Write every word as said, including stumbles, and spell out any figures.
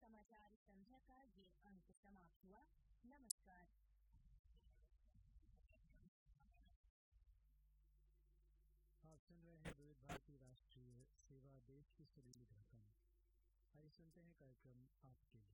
समाचार संध्या का ये अंक समाप्त हुआ। नमस्कार। आप सुन रहे हैं विविध भारती राष्ट्रीय सेवा, देश की सुरीली धड़कन। आइए सुनते हैं कार्यक्रम आपके लिए।